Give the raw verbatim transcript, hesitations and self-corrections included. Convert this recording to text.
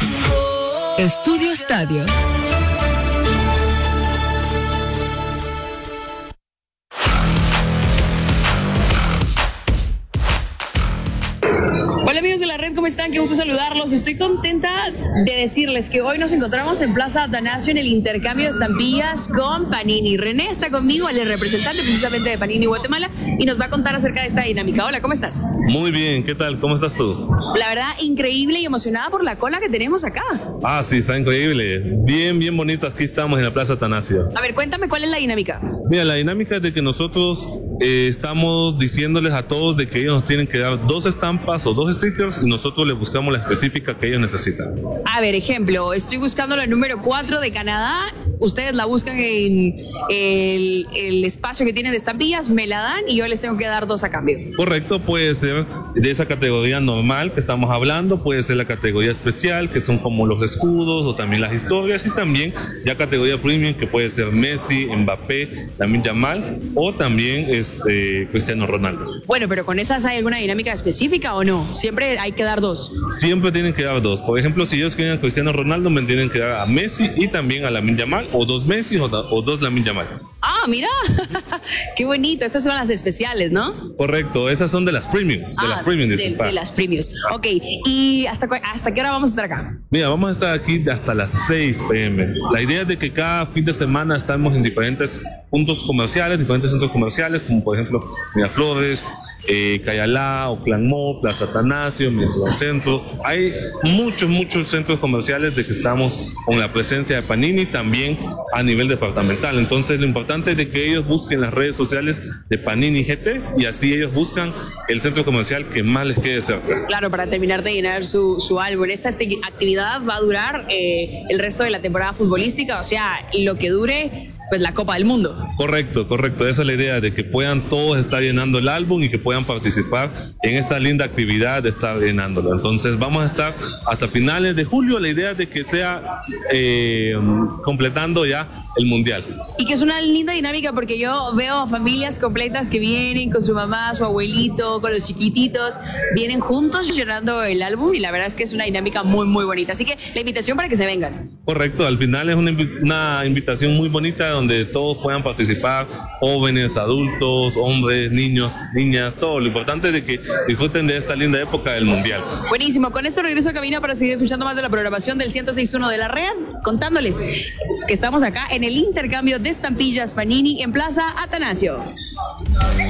Estudio Estadio. Hola amigos de la red, ¿cómo están? Qué gusto saludarlos. Estoy contenta de decirles que hoy nos encontramos en Plaza Atanasio en el intercambio de estampillas con Panini. René está conmigo, él es representante precisamente de Panini Guatemala y nos va a contar acerca de esta dinámica. Hola, ¿cómo estás? Muy bien, ¿qué tal? ¿Cómo estás tú? La verdad, increíble y emocionada por la cola que tenemos acá. Ah, sí, está increíble. Bien, bien bonito. Aquí estamos en la Plaza Atanasio. A ver, cuéntame cuál es la dinámica. Mira, la dinámica es de que nosotros eh, estamos diciéndoles a todos de que ellos nos tienen que dar dos estampas o dos stickers y nosotros les buscamos la específica que ellos necesitan. A ver, ejemplo, estoy buscando la número cuatro de Canadá. Ustedes la buscan en el, el espacio que tienen de estampillas, me la dan y yo les tengo que dar dos a cambio. Correcto, puede ser de esa categoría normal que estamos hablando, puede ser la categoría especial, que son como los escudos o también las historias, y también ya categoría premium, que puede ser Messi, Mbappé, Lamine Yamal o también este, Cristiano Ronaldo. Bueno, pero con esas hay alguna dinámica específica o no? Siempre hay que dar dos. Siempre tienen que dar dos. Por ejemplo, si ellos quieren a Cristiano Ronaldo, me tienen que dar a Messi y también a Lamine Yamal, o dos Messi o, o dos Lamine Yamal. Ah, mira, qué bonito. Estas son las especiales, ¿no? Correcto, esas son de las premium. De ah, las premium, de, de las premiums. Ok, ¿y hasta, hasta qué hora vamos a estar acá? Mira, vamos a estar aquí hasta las seis pe eme. La idea es de que cada fin de semana estamos en diferentes puntos comerciales, diferentes centros comerciales, como por ejemplo Miraflores, Eh, Cayalá, Oclanmó, Plaza Atanasio, Metrocentro. Hay muchos, muchos centros comerciales de que estamos con la presencia de Panini también a nivel departamental. Entonces lo importante es de que ellos busquen las redes sociales de Panini G T y así ellos buscan el centro comercial que más les quede cerca. Claro, para terminar de llenar su, su álbum. Esta actividad va a durar eh, el resto de la temporada futbolística, o sea, lo que dure pues la Copa del Mundo. Correcto, correcto. Esa es la idea, de que puedan todos estar llenando el álbum y que puedan participar en esta linda actividad de estar llenándolo. Entonces vamos a estar hasta finales de julio. La idea es de que sea eh, completando ya el Mundial. Y que es una linda dinámica porque yo veo a familias completas que vienen con su mamá, su abuelito, con los chiquititos, vienen juntos llenando el álbum y la verdad es que es una dinámica muy, muy bonita. Así que la invitación para que se vengan. Correcto, al final es una, una invitación muy bonita donde todos puedan participar, jóvenes, adultos, hombres, niños, niñas, todo. Lo importante es de que disfruten de esta linda época del Mundial. Buenísimo, con esto regreso a cabina para seguir escuchando más de la programación del ciento seis punto uno de la red, contándoles que estamos acá en el intercambio de estampillas Panini en Plaza Atanasio.